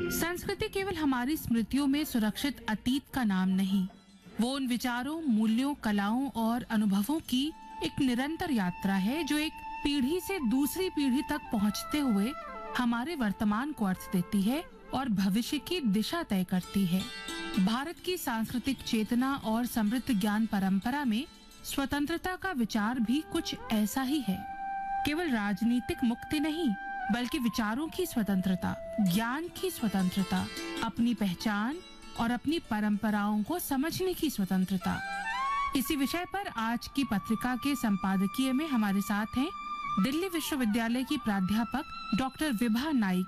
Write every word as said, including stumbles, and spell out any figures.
संस्कृति केवल हमारी स्मृतियों में सुरक्षित अतीत का नाम नहीं, वो उन विचारों, मूल्यों, कलाओं और अनुभवों की एक निरंतर यात्रा है जो एक पीढ़ी से दूसरी पीढ़ी तक पहुंचते हुए हमारे वर्तमान को अर्थ देती है और भविष्य की दिशा तय करती है। भारत की सांस्कृतिक चेतना और समृद्ध ज्ञान परंपरा में स्वतंत्रता का विचार भी कुछ ऐसा ही है। केवल राजनीतिक मुक्ति नहीं, बल्कि विचारों की स्वतंत्रता, ज्ञान की स्वतंत्रता, अपनी पहचान और अपनी परंपराओं को समझने की स्वतंत्रता। इसी विषय पर आज की पत्रिका के संपादकीय में हमारे साथ हैं दिल्ली विश्वविद्यालय की प्राध्यापक डॉक्टर विभा नाइक।